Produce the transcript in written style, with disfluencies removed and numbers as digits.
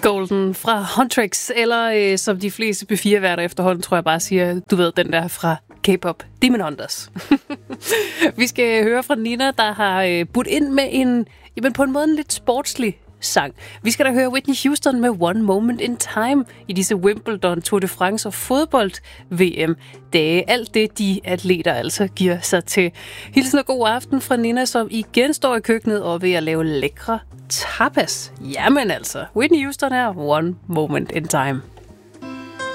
Golden fra Huntrix, eller som de fleste P4-værter efterhånden, tror jeg bare siger, du ved, den der fra K-pop, Demon Hunters. Vi skal høre fra Nina, der har budt ind med en, på en måde en lidt sportslig sang. Vi skal da høre Whitney Houston med One Moment in Time i disse Wimbledon, Tour de France og fodbold-VM. Det er alt det, de atleter altså giver sig til. Hilsen og god aften fra Nina, som igen står i køkkenet og ved at lave lækre tapas. Jamen altså, Whitney Houston er One Moment in Time.